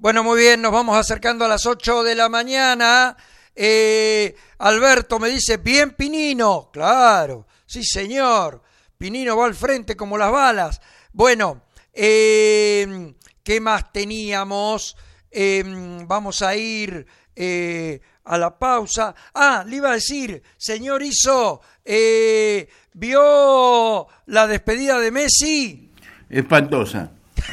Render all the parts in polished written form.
Bueno, muy bien, nos vamos acercando a las 8 de la mañana. Alberto me dice, bien Pinino. Claro, sí señor. Pinino va al frente como las balas. Bueno, ¿qué más teníamos? Vamos a ir a la pausa. Le iba a decir, señor Iso, ¿vio la despedida de Messi? Espantosa.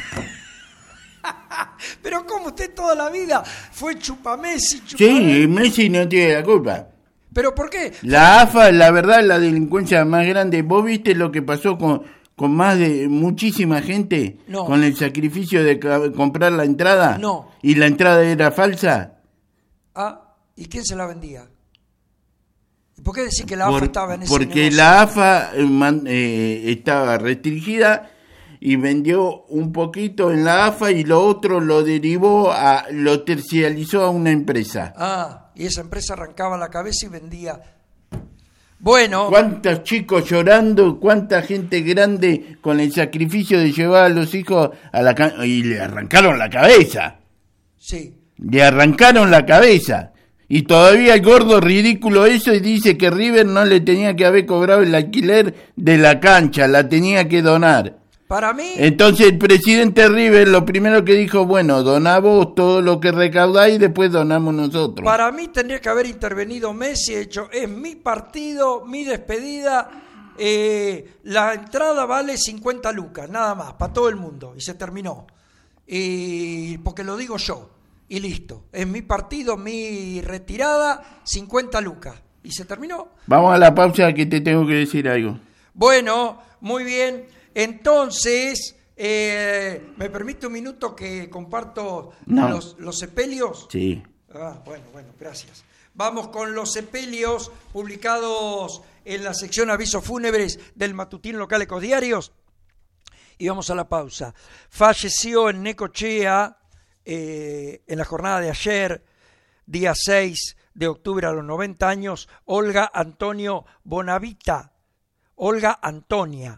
Pero como usted toda la vida fue chupamessi. Sí, Messi no tiene la culpa. ¿Pero por qué? La AFA, la verdad, es la delincuencia más grande. ¿Vos viste lo que pasó con más de muchísima gente? No. Con el sacrificio de comprar la entrada. No. ¿Y la entrada era falsa? ¿Y quién se la vendía? ¿Por qué decir que la AFA estaba en ese Porque negocio? la AFA estaba restringida y vendió un poquito en la AFA y lo otro lo lo tercializó a una empresa. Y esa empresa arrancaba la cabeza y vendía. Bueno. ¿Cuántos chicos llorando? ¿Cuánta gente grande con el sacrificio de llevar a los hijos a la y le arrancaron la cabeza? Sí. Le arrancaron la cabeza. Y todavía el gordo ridículo eso y dice que River no le tenía que haber cobrado el alquiler de la cancha, la tenía que donar. Para mí. Entonces el presidente River lo primero que dijo, bueno, doná vos todo lo que recaudáis y después donamos nosotros. Para mí tendría que haber intervenido Messi, hecho, es mi partido, mi despedida, la entrada vale 50 lucas, nada más, para todo el mundo, y se terminó. Porque lo digo yo, y listo. Es mi partido, mi retirada, 50 lucas, y se terminó. Vamos a la pausa que te tengo que decir algo. Bueno, muy bien. Entonces, ¿me permite un minuto que comparto los sepelios? Sí. Bueno, gracias. Vamos con los sepelios publicados en la sección Avisos Fúnebres del Matutino Local Ecodiarios. Y vamos a la pausa. Falleció en Necochea, en la jornada de ayer, día 6 de octubre, a los 90 años, Olga Antonia Bonavita. Olga Antonia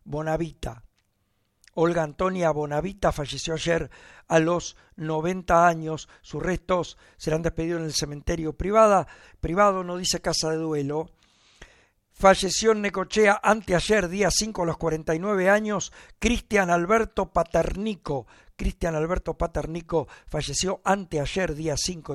Bonavita falleció ayer a los 90 años. Sus restos serán despedidos en el cementerio privado, no dice casa de duelo. Falleció en Necochea anteayer, día 5, a los 49 años, Cristian Alberto Paternico falleció anteayer, día 5